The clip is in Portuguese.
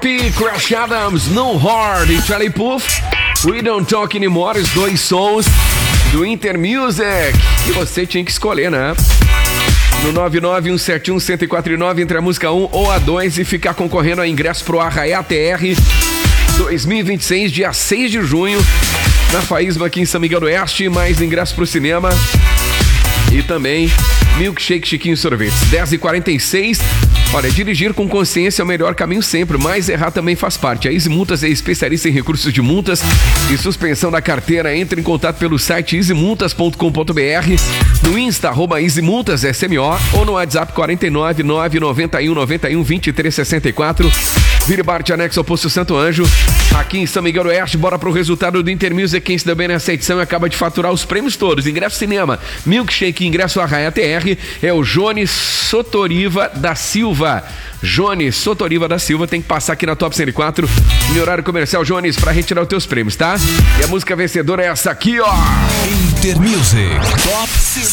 Pop, Crash Adams, No Hard e Charlie Puth. We Don't Talk Anymore, os dois sons do Inter Music. E você tinha que escolher, né? No 99171-1049 entre a música 1 ou a 2 e ficar concorrendo a ingresso pro Arraiá TR 2026, dia 6 de junho, na Faísma aqui em São Miguel do Oeste. Mais ingresso pro cinema e também Milkshake Chiquinho Sorvetes. 10h46. Olha, dirigir com consciência é o melhor caminho sempre, mas errar também faz parte. A Easy Multas é especialista em recursos de multas e suspensão da carteira. Entre em contato pelo site easymultas.com.br, no Insta, @easymultas_smo ou no WhatsApp 49991912364. Viribarte anexo ao Poço Santo Anjo, aqui em São Miguel do Oeste. Bora pro resultado do Inter Music. Quem se deu bem nessa edição e acaba de faturar os prêmios todos: ingresso cinema, Milkshake, ingresso Arraia TR, é o Jones Sotoriva da Silva. Jones Sotoriva da Silva tem que passar aqui na Top 104 em horário comercial, Jones, pra retirar os teus prêmios, tá? E a música vencedora é essa aqui, ó. Inter Music Top